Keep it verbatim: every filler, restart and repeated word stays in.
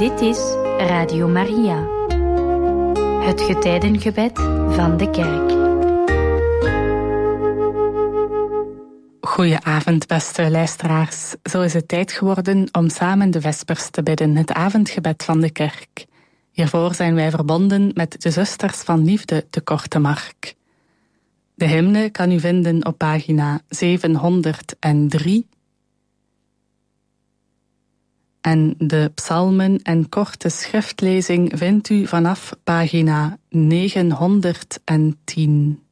Dit is Radio Maria, het getijdengebed van de kerk. Goedenavond, beste luisteraars. Zo is het tijd geworden om samen de vespers te bidden, het avondgebed van de kerk. Hiervoor zijn wij verbonden met de Zusters van Liefde te Kortemark. De hymne kan u vinden op pagina zevenhonderddrie. En de psalmen en korte schriftlezing vindt u vanaf pagina negenhonderdtien.